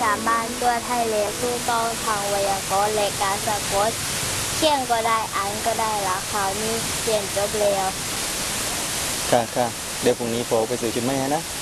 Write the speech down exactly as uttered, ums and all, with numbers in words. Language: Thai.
การบ้านตัวไทยเลยสู้ต้องทางไวยากรณ์และการสะกดเขียนก็ได้อ่านก็ได้ละคราวนี้เรียนจบแล้วค่ะค่ะเดี๋ยวพรุ่งนี้พอไปซื้อชุดใหม่ให้นะ